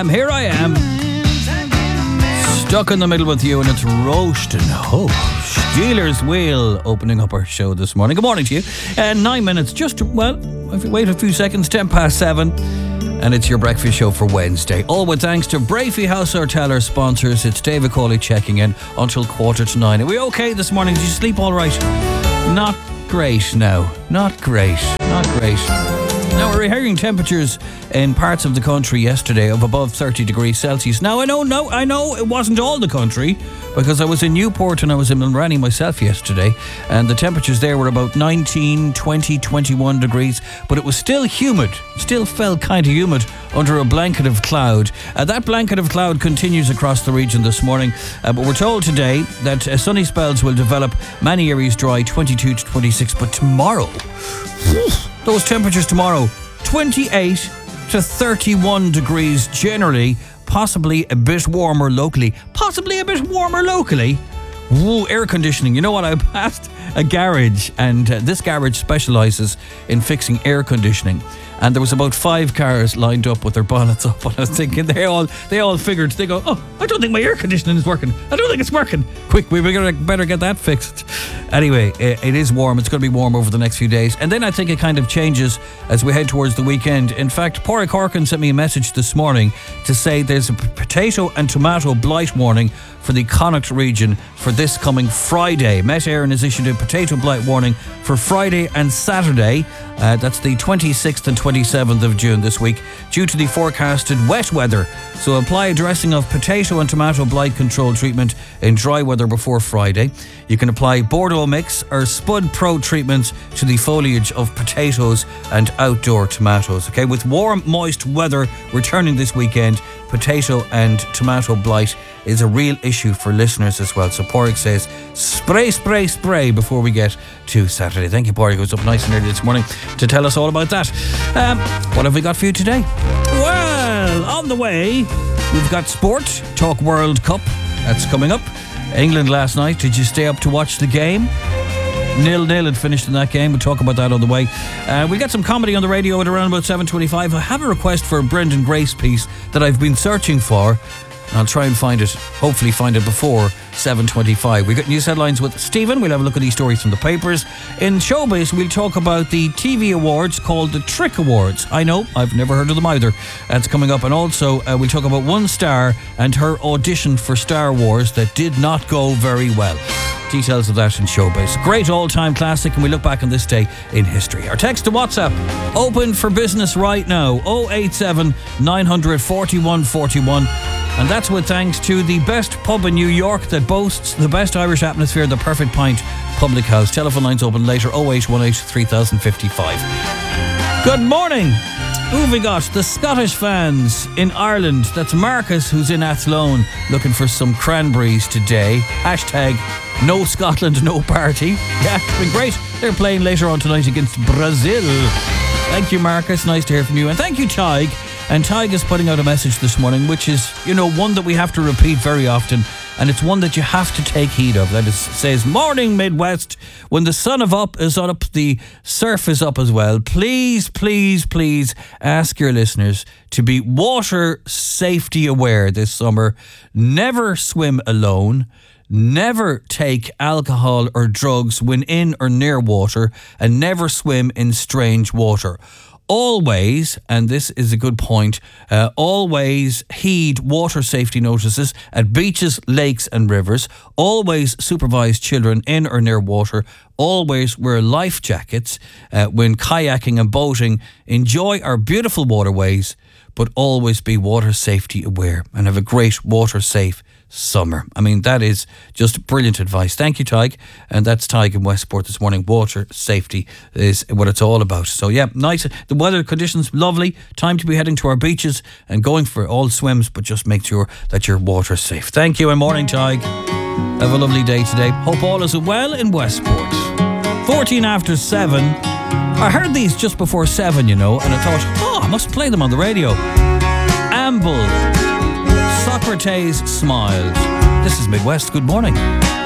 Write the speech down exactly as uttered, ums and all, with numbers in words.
am, here I am. Stuck in the middle with you, and it's roasting. Oh, Steelers Wheel opening up our show this morning. Good morning to you. And uh, nine minutes, just, well, if you wait a few seconds, ten past seven. And it's your breakfast show for Wednesday. All with thanks to Brafey House Hotel, our sponsors. It's David Cawley checking in until quarter to nine. Are we okay this morning? Did you sleep all right? Not great, no. Not great. Not great. Now, we're hearing temperatures in parts of the country yesterday of above thirty degrees Celsius. Now, I know, no, I know it wasn't all the country, because I was in Newport and I was in Mulranny myself yesterday, and the temperatures there were about nineteen, twenty, twenty-one degrees, but it was still humid. Still felt kind of humid under a blanket of cloud. Uh, that blanket of cloud continues across the region this morning, uh, but we're told today that uh, sunny spells will develop, many areas dry, twenty-two to twenty-six, but tomorrow, those temperatures tomorrow, twenty-eight to thirty-one degrees generally, possibly a bit warmer locally. Possibly a bit warmer locally. Ooh, air conditioning. You know what? I passed a garage, and uh, this garage specialises in fixing air conditioning. And there was about five cars lined up with their bonnets up, and I was thinking they all they all figured, they go, oh, I don't think my air conditioning is working. I don't think it's working. Quick, we better, better get that fixed. Anyway, it, it is warm. It's going to be warm over the next few days. And then I think it kind of changes as we head towards the weekend. In fact, Pádraig Corkin sent me a message this morning to say there's a potato and tomato blight warning for the Connacht region for this coming Friday. Met Éireann has issued a potato blight warning for Friday and Saturday. Uh, that's the twenty-sixth and twenty-seventh of June this week, due to the forecasted wet weather. So apply a dressing of potato and tomato blight control treatment in dry weather before Friday. You can apply Bordeaux Mix or Spud Pro treatments to the foliage of potatoes and outdoor tomatoes. Okay, with warm, moist weather returning this weekend, potato and tomato blight is a real issue for listeners as well. So Pádraig says, spray, spray, spray before we get to Saturday. Thank you, Pádraig. He was up nice and early this morning to tell us all about that. Um, what have we got for you today? Well, on the way, we've got sport, Talk World Cup. That's coming up. England last night. Did you stay up to watch the game? Nil-nil had finished in that game. We'll talk about that on the way. Uh, we'll get some comedy on the radio at around about seven twenty-five. I have a request for a Brendan Grace piece that I've been searching for. I'll try and find it, hopefully find it before seven twenty-five. We've got news headlines with Stephen. We'll have a look at these stories from the papers. In Showbiz, we'll talk about the T V awards called the Trick Awards. I know, I've never heard of them either. That's coming up. And also, uh, we'll talk about one star and her audition for Star Wars that did not go very well. Details of that in Showbiz. Great all-time classic, and we look back on this day in history. Our text to WhatsApp, open for business right now, oh eight seven, nine hundred, forty-one forty-one. And that's with thanks to the best pub in New York that boasts the best Irish atmosphere, the Perfect Pint Public House. Telephone lines open later, oh eight one eight, three thousand fifty-five. Good morning. Who have we got? The Scottish fans in Ireland. That's Marcus, who's in Athlone, looking for some cranberries today. Hashtag no Scotland, no party. Yeah, it's been great. They're playing later on tonight against Brazil. Thank you, Marcus. Nice to hear from you. And thank you, Tig. And Tig is putting out a message this morning, which is, you know, one that we have to repeat very often, and it's one that you have to take heed of. That is, says, morning Midwest, when the sun of up is up, the surf is up as well. Please, please, please ask your listeners to be water safety aware this summer. Never swim alone. Never take alcohol or drugs when in or near water, and never swim in strange water. Always, and this is a good point, uh, always heed water safety notices at beaches, lakes and rivers. Always supervise children in or near water. Always wear life jackets uh, when kayaking and boating. Enjoy our beautiful waterways, but always be water safety aware and have a great water safe summer. I mean, that is just brilliant advice. Thank you, Tig. And that's Tig in Westport this morning. Water safety is what it's all about. So yeah, nice. The weather conditions, lovely. Time to be heading to our beaches and going for all swims, but just make sure that your water's safe. Thank you and morning, Tig. Have a lovely day today. Hope all is well in Westport. fourteen after seven. I heard these just before seven, you know, and I thought, oh, I must play them on the radio. Amble. Socrates Smiles. This is Midwest. Good morning.